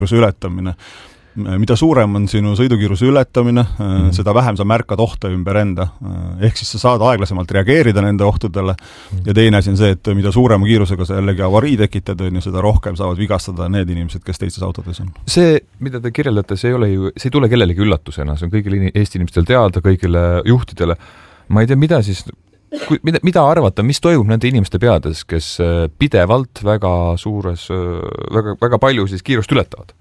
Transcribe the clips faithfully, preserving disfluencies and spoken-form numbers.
ületamine. Mida suurem on sinu sõidukiiruse ületamine, mm. seda vähem sa märkad ohte ümber enda. Ehk siis sa saad aeglasemalt reageerida nende ohtudele mm. ja teine asi on see, et mida suurema kiirusega sa jällegi avarii tekitad, ja seda rohkem saavad vigastada need inimesed, kes teistes autodes on. See, mida te kirjeldate, see ei ole ju, see ei tule kellelegi üllatusena, see on kõigile Eesti inimestel teada, kõigile juhtidele. Ma ei tea, mida siis, mida, mida arvata, mis toimub nende inimeste peades, kes pidevalt väga suures, väga, väga palju siis kiirust ületavad?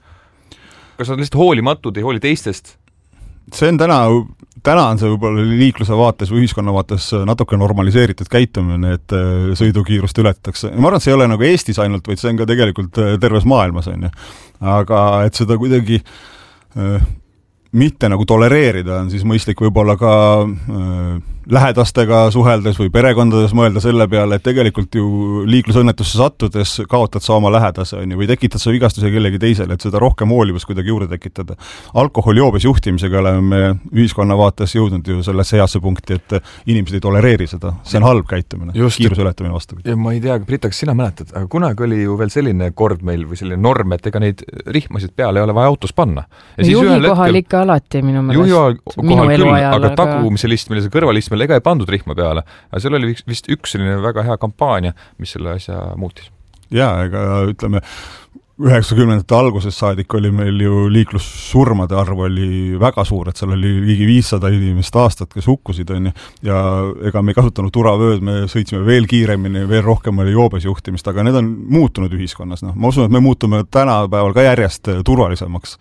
Kas on lihtsalt hoolimatud, ei hooli teistest? See on täna, täna on see võib-olla liikluse vaates või ühiskonna vaates natuke normaliseeritud käitumine, et sõidukiirust ületatakse. Ma arvan, et see ei ole nagu Eestis ainult, vaid see on ka tegelikult terves maailmas. On ju. Aga et seda kuidagi äh, mitte nagu tolereerida, on siis mõistlik võib-olla ka äh, lähedastega suheldes või perekondades mõelda selle peale, et tegelikult ju liiklusõnnetusse sattudes kaotad sa oma lähedase, on ju, või tekitad sa vigastuse kellegi teisele, et seda rohkem hoolivust kuidagi juurde tekitada. Alkoholijoobes juhtimisega oleme ühiskonna vaates jõudnud ju sellesse heasse punkti, et inimesed ei tolereeri seda. See on halb käitumine, kiiruse ületamine vastu. Ja ma ei tea, Brita, kas sina mäletad, aga kunagi oli ju veel selline kord meil või selline norm, et ega neid rihmasid peale ei ole vaja autos panna. Ja juhi kohal ikka alati minu meelest. Juhi kohal küll, aga tagumise listmile, see kõrvalistmile ega ei pandud rihma peale. Aga seal oli vist üks selline väga hea kampaania, mis selle asja muutis. Jaa, ega ütleme, üheksakümnendate alguses saadik oli meil ju liiklussurmade arv oli väga suur, et seal oli ligi viissada inimest aastat, kes hukkusid, on ju, ja ega me ei kasutanud turavööd, me sõitsime veel kiiremini, veel rohkem oli joobes juhtimist, aga need on muutunud ühiskonnas. No, ma usun, et me muutume tänapäeval ka järjest turvalisemaks.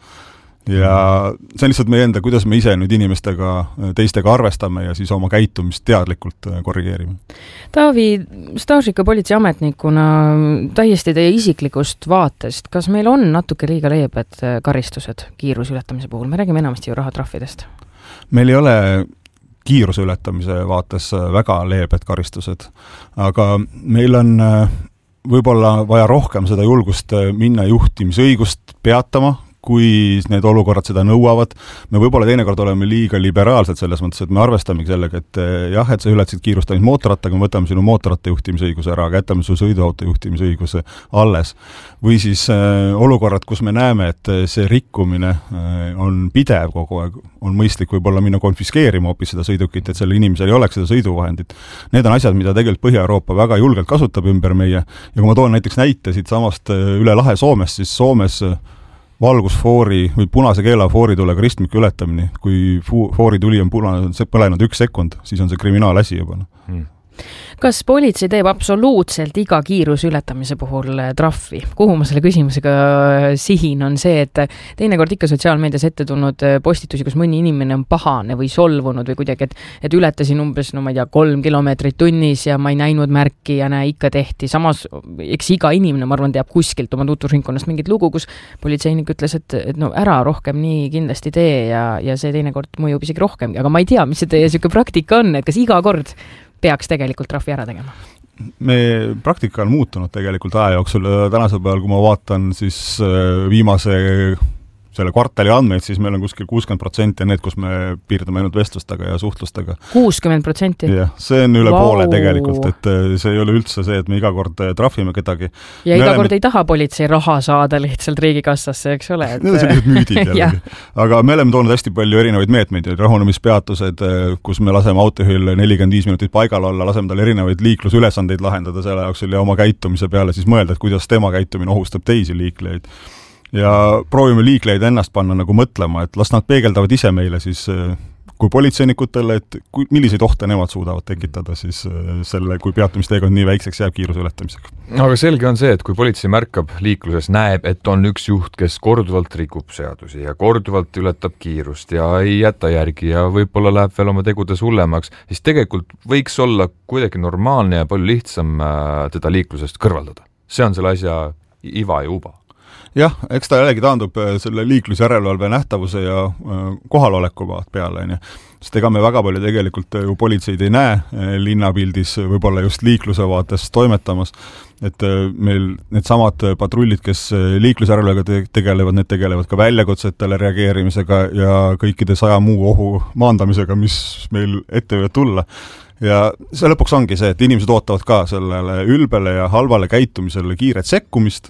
Ja see on lihtsalt meie enda, kuidas me ise nüüd inimestega, teistega arvestame ja siis oma käitumist teadlikult korrigeerime. Taavi, staažika politseiametnikuna täiesti teie isiklikust vaatest, kas meil on natuke liiga leebed karistused kiiruse ületamise puhul? Me räägime enamasti ju rahatrahvidest. Meil ei ole kiiruse ületamise vaates väga leebed karistused, aga meil on võib-olla vaja rohkem seda julgust minna juhtimisõigust peatama, kui need olukorrad seda nõuavad. Me võib-olla teinekord oleme liiga liberaalsed selles mõttes, et me arvestamegi sellega, et jah, et sa ületasid kiirust ainult mootorrattaga, me võtame sinu mootorratta juhtimisõiguse ära, aga jätame su sõiduauto juhtimisõiguse alles. Või siis äh, olukorrad, kus me näeme, et see rikkumine äh, on pidev kogu aeg, on mõistlik võib-olla minna konfiskeerima hoopis seda sõidukit, et selle inimesel ei oleks seda sõiduvahendit. Need on asjad, mida tegelikult Põhja-Euroopa väga julgelt kasutab ümber meie. Ja kui ma toon näiteks näite siit samast üle lahe Soomest, siis Soomes valgusfoori või punase keela fooritulega ristmiku ületamine. Kui foorituli on punane, see põlenud üks sekund, siis on see kriminaalasi juba. Hmm. Kas politsei teeb absoluutselt iga kiiruse ületamise puhul trahvi? Kuhu ma selle küsimusega sihin on see, et teinekord ikka sotsiaalmeedias ette tulnud postitusi, kus mõni inimene on pahane või solvunud või kuidagi, et, et ületasin umbes, no ma ei tea, kolm kilomeetrit tunnis ja ma ei näinud märki ja näe, ikka tehti. Samas, eks iga inimene, ma arvan, teab kuskilt oma tutvusringkonnast mingit lugu, kus politseinik ütles, et, et no ära rohkem nii kindlasti tee ja, ja see teinekord mõjub isegi rohkem. Aga ma ei tea, mis see teie siuke praktika on, et kas iga kord peaks tegelikult trahvi ära tegema? Me praktika on muutunud tegelikult aja jooksul. Tänasel päeval, kui ma vaatan siis viimase selle kvartali andmeid, siis meil on kuskil kuuskümmend protsenti need, kus me piirdume ainult vestlustega ja suhtlustega. kuuskümmend protsenti? Jah, see on üle wow. poole tegelikult, et see ei ole üldse see, et me iga kord trahvime kedagi. Ja me iga oleme... kord ei taha politsei raha saada lihtsalt riigikassasse, eks ole? Et... Need on sellised müüdid jällegi. Aga me oleme toonud hästi palju erinevaid meetmeid, rahunemispeatused, kus me laseme autojuhil nelikümmend viis minutit paigal olla, laseme tal erinevaid liiklusülesandeid lahendada selle jaoks ja oma käitumise peale siis mõelda, et kuidas tema käitumine ohustab teisi liiklejaid. Ja proovime liiklejaid ennast panna nagu mõtlema, et las nad peegeldavad ise meile siis kui politseinikutele, et kui, milliseid ohte nemad suudavad tekitada siis selle, kui peatumisteekond nii väikseks jääb kiiruse ületamisega. Aga selge on see, et kui politsei märkab liikluses, näeb, et on üks juht, kes korduvalt rikub seadusi ja korduvalt ületab kiirust ja ei jäta järgi ja võib-olla läheb veel oma tegudes hullemaks, siis tegelikult võiks olla kuidagi normaalne ja palju lihtsam teda liiklusest kõrvaldada. See on selle asja iva ja uba. Jah, eks ta jällegi taandub selle liiklusjärelevalve nähtavuse ja kohaloleku peale. Sest ega me väga palju tegelikult ju politseid ei näe linnapildis, võib-olla just liikluse vaates toimetamas. Et meil need samad patrullid, kes liiklusjärelevalvega tegelevad, need tegelevad ka väljakutsetele reageerimisega ja kõikide saja muu ohu maandamisega, mis meil ette võivad tulla. Ja see lõpuks ongi see, et inimesed ootavad ka sellele ülbele ja halvale käitumisele kiiret sekkumist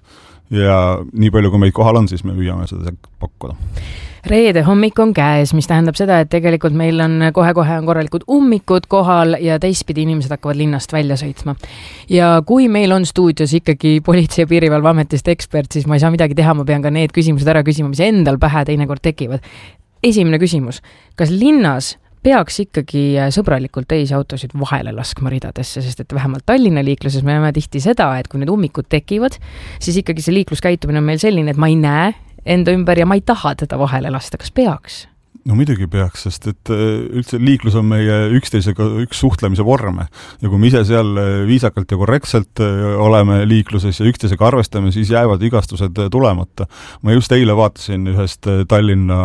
ja nii palju, kui meid kohal on, siis me püüame seda pakkuda. Reede hommik on käes, mis tähendab seda, et tegelikult meil on kohe-kohe on korralikud ummikud kohal ja teistpidi inimesed hakkavad linnast välja sõitma. Ja kui meil on stuudios ikkagi Politsei- ja Piirivalveametist ekspert, siis ma ei saa midagi teha, ma pean ka need küsimused ära küsima, mis endal pähe teinekord tekivad. Esimene küsimus, kas linnas peaks ikkagi sõbralikult teisi autosid vahele laskma ridadesse, sest et vähemalt Tallinna liikluses me näeme tihti seda, et kui need ummikud tekivad, siis ikkagi see liikluskäitumine on meil selline, et ma ei näe enda ümber ja ma ei taha teda vahele lasta. Kas peaks? No muidugi peaks, sest et üldse liiklus on meie üksteisega üks suhtlemise vorme. Ja kui me ise seal viisakalt ja korrektselt oleme liikluses ja üksteisega arvestame, siis jäävad igastused tulemata. Ma just eile vaatasin ühest Tallinna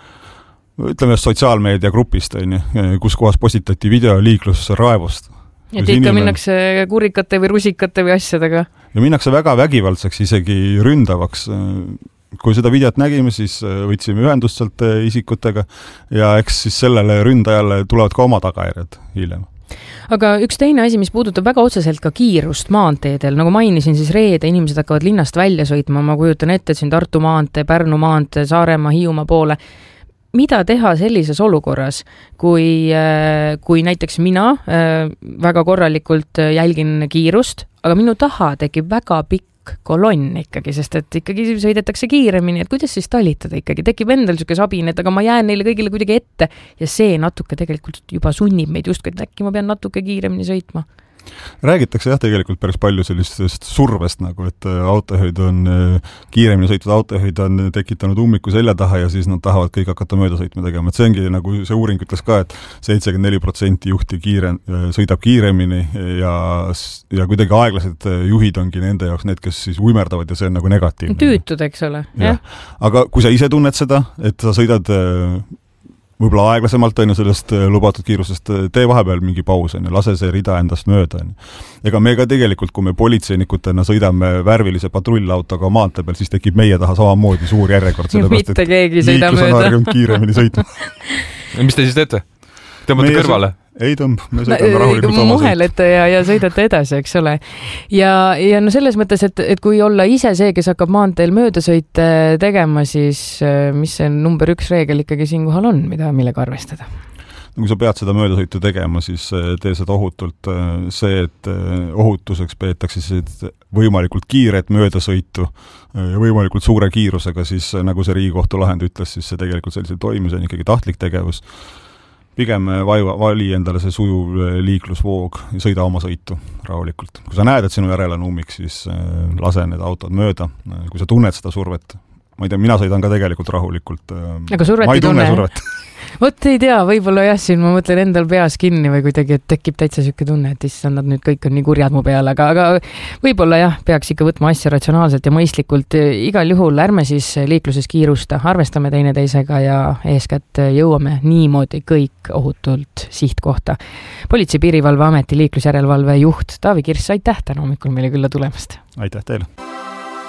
ütleme sotsiaalmeedia grupist, kus kohas postitati video liiklusraevust. Et ikka inimene... minnakse kurikate või rusikate või asjadega. Ja minnakse väga vägivaldseks, isegi ründavaks. Kui seda videot nägime, siis võtsime ühendust sealt isikutega ja eks siis sellele ründajale tulevad ka oma tagajärjed hiljem. Aga üks teine asi, mis puudutab väga otseselt ka kiirust maanteedel, nagu mainisin, siis reede inimesed hakkavad linnast välja sõitma, ma kujutan ette, et siin Tartu maantee, Pärnu maantee, Saaremaa, Hiiumaa poole. Mida teha sellises olukorras, kui, kui näiteks mina väga korralikult jälgin kiirust, aga minu taha tekib väga pikk kolonn ikkagi, sest et ikkagi sõidetakse kiiremini, et kuidas siis talitada ikkagi, tekib endal niisugune sabin, et aga ma jään neile kõigile kuidagi ette ja see natuke tegelikult juba sunnib meid justkui, et äkki ma pean natuke kiiremini sõitma. Räägitakse jah tegelikult päris palju sellistest survest, nagu et autojuhid on, kiiremini sõitvad autojuhid on tekitanud ummiku selja taha ja siis nad tahavad kõik hakata mööda sõitma tegema. Et see ongi, nagu see uuring ütles ka, et seitsekümmend neli protsenti juhti kiire, sõidab kiiremini ja, ja kuidagi aeglased juhid ongi nende jaoks need, kes siis uimerdavad ja see on nagu negatiivne. Tüütud, eks ole. Ja. Aga kui sa ise tunned seda, et sa sõidad võib-olla aeglasemalt on ju sellest lubatud kiirusest, tee vahepeal mingi paus on ju, lase see rida endast mööda on ju. Ega me ka tegelikult, kui me politseinikutena sõidame värvilise patrullautoga maantee peal, siis tekib meie taha samamoodi suur järjekord. Mitte keegi sõida mööda. Liiklus on harjunud kiiremini sõitma. Mis te siis teete? Tõmbate kõrvale? Ei tõmb, me sõidame rahulikult oma muhelete ja, ja sõidate edasi, eks ole. Ja, ja no selles mõttes, et, et kui olla ise see, kes hakkab maanteel mööda sõite tegema, siis mis see number üks reegel ikkagi siinkohal on, mida, millega arvestada? No, kui sa pead seda möödasõitu tegema, siis tee seda ohutult. See, et ohutuseks peetakse siis võimalikult kiiret möödasõitu ja võimalikult suure kiirusega, siis nagu see Riigikohtu lahend ütles, siis see tegelikult sellisel toimis on ikkagi tahtlik tegevus. Pigem vaiva, vali endale see sujuv liiklusvoog ja sõida oma sõitu rahulikult. Kui sa näed, et sinu järel on ummik, siis lase need autod mööda. Kui sa tunned seda survet, ma ei tea, mina sõidan ka tegelikult rahulikult. Aga survet ma ei tunne? survet. Vot ei tea, võib-olla jah, siin ma mõtlen endal peas kinni või kuidagi, et tekib täitsa siuke tunne, et issand, nad nüüd kõik on nii kurjad mu peale, aga, aga võib-olla jah, peaks ikka võtma asja ratsionaalselt ja mõistlikult. Igal juhul ärme siis liikluses kiirusta, arvestame teineteisega ja eeskätt jõuame niimoodi kõik ohutult sihtkohta. Politsei- ja Piirivalveameti liiklusjärelevalve juht Taavi Kirss, aitäh täna hommikul meile külla tulemast. Aitäh teile.